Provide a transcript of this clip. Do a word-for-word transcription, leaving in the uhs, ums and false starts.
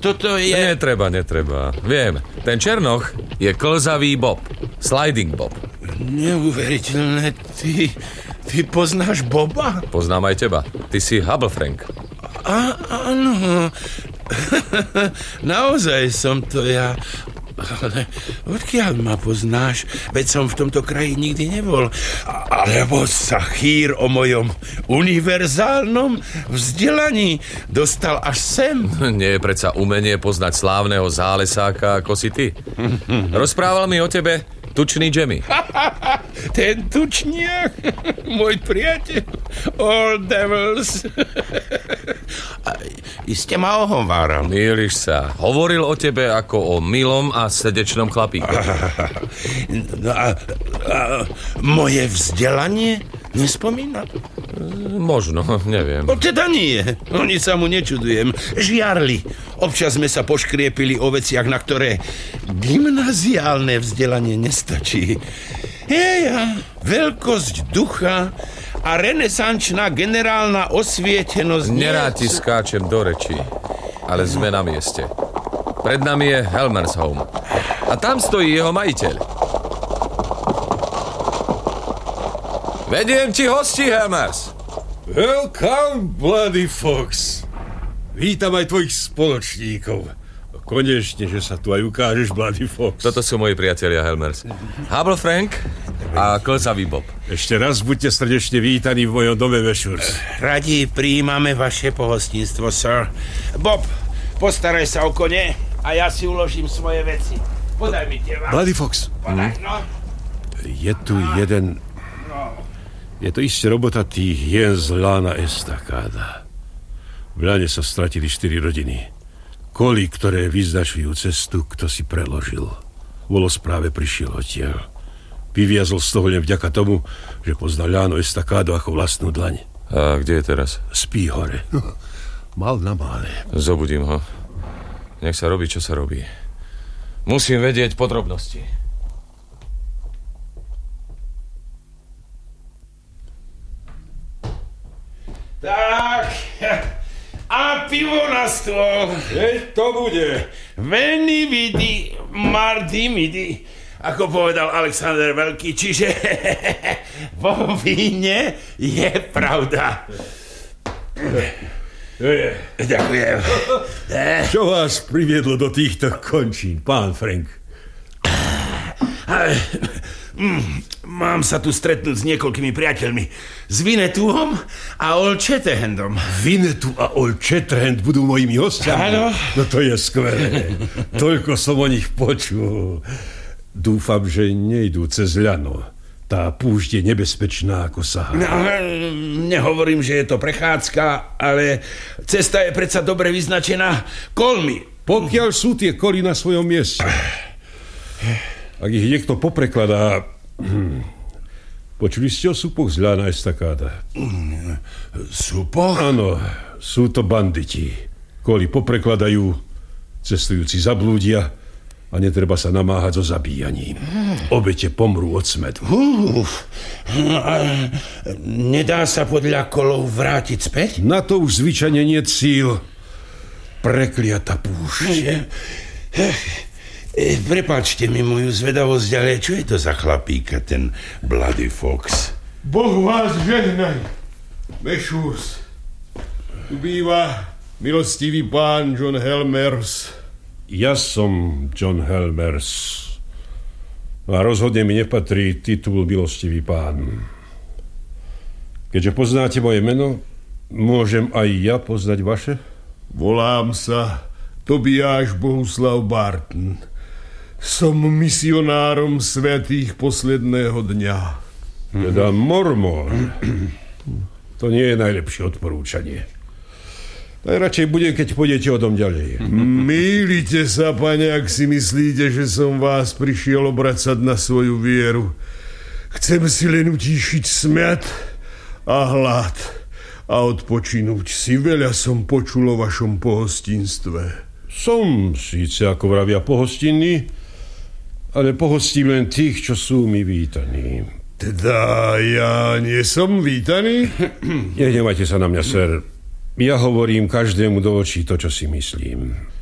toto je... Netreba, netreba. Viem, ten černoch je klzavý Bob. Sliding Bob. Neuveriteľné, ty... Ty poznáš Boba? Poznám aj teba. Ty si Hubble Frank. Á, áno. Naozaj som to ja... Ale odkiaľ ma poznáš? Veď som v tomto kraji nikdy nebol. Alebo sa chýr o mojom univerzálnom vzdelaní dostal až sem? Nie je predsa umenie poznať slávneho zálesáka ako si ty. Rozprával mi o tebe tučný Jimmy. Ten tučniak, môj priateľ. All devils. Iste ma ohováral. Mýliš sa. Hovoril o tebe ako o milom a srdečnom chlapíku. No a, a moje vzdelanie nespomína? Možno, neviem. O, teda nie. Oni sa mu nečudujem. Žiarli. Občas sme sa poškriepili o veciach, na ktoré gymnaziálne vzdelanie nestačí. Heja, veľkosť ducha a renesančná generálna osvietenosť... Nerád ti skáčem do rečí, ale sme na mieste. Pred nami je Helmer's Home. A tam stojí jeho majiteľ. Vediem ti hosti, Helmers. Welcome, Bloody Fox. Vítam aj tvojich spoločníkov. Konečne, že sa tu aj ukážeš, Bloody Fox. Toto sú moji priatelia, Helmers. Hubble Frank a klzavý Bob. Ešte raz buďte srdečne vítaní v mojom dome, Vešurs. Radi prijímame vaše pohostinstvo, sir. Bob, postaraj sa o kone a ja si uložím svoje veci. Podaj mi tie vás. Bloody Fox. Podaj, no. Je tu jeden... Je to isté robota tých hien z Lana Estakáda. V Lane sa stratili štyri rodiny. Koli, ktoré vyznačujú cestu, kto si preložil. Volos práve prišiel odtiaľ. Vyviazol z toho len vďaka tomu, že poznal Lano Estakádo ako vlastnú dlaň. A kde je teraz? Spí hore. Mal na mále. Zobudím ho. Nech sa robí, čo sa robí. Musím vedieť podrobnosti. Tak, a pivo na stôl. Veď to bude. Veni vidi, mardi midi, ako povedal Alexander Veľký, čiže vo víne je pravda. Ďakujem. Čo vás priviedlo do týchto končín, pán Frank? Mám sa tu stretnúť s niekoľkými priateľmi. S Vinetuom a Old Shatterhandom. Vinetu a Old Shatterhand budú mojimi hostiami? Áno. No to je skvelé. Toľko som o nich počul. Dúfam, že nejdú cez ľano. Tá púšť je nebezpečná ako Sahara. No, nehovorím, že je to prechádzka, ale cesta je predsa dobre vyznačená kolmi. Pokiaľ sú tie koly na svojom mieste. Ak ich niekto poprekladá... Hm, počuli ste o súpoch z Lana Estakáda? Súpoch? Áno, sú to banditi. Koly poprekladajú, cestujúci zablúdia a netreba sa namáhať so zabíjaním. Obete pomrú od smedu. Uf, nedá sa podľa kolov vrátiť späť? Na to už zvyčajne nie cíl. Prekliata púšť. E, prepáčte mi moju zvedavosť, ale čo je to za chlapíka, ten Bloody Fox? Boh vás žehnaj, Vešurs. Tu býva milostivý pán John Helmers. Ja som John Helmers. A rozhodne mi nepatrí titul milostivý pán. Keďže poznáte moje meno, môžem aj ja poznať vaše? Volám sa Tobiáš Bohuslav Barton. Som misionárom svätých posledného dňa. Teda mormón. To nie je najlepšie odporúčanie. Najradšej budem, keď pôjdete o dom ďalej. Mýlite sa, pane, ak si myslíte, že som vás prišiel obracať na svoju vieru. Chcem si len utíšiť smäd a hlad a odpočinúť si. Veľa som počul o vašom pohostinstve. Som síce, ako vravia, pohostinný, ale pohostím len tých, čo sú mi vítaní. Teda ja nie som vítaný? Nehnevajte sa na mňa, ser. Ja hovorím každému do očí to, čo si myslím.